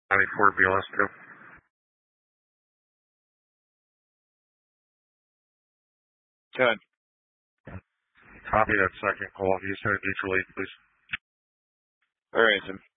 94 BLS2. Good. Copy that second call. He's headed mutual aid, please. All right, Jim.